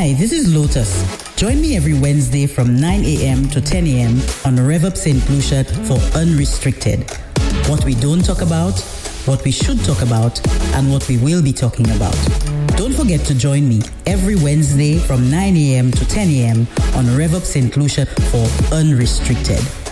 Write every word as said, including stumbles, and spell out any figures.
Hi, this is Lotus. Join me every Wednesday from nine a.m. to ten a.m. on Rev Up Saint Lucia for Unrestricted. What we don't talk about, what we should talk about, and what we will be talking about. Don't forget to join me every Wednesday from nine a.m. to ten a.m. on Rev Up Saint Lucia for Unrestricted.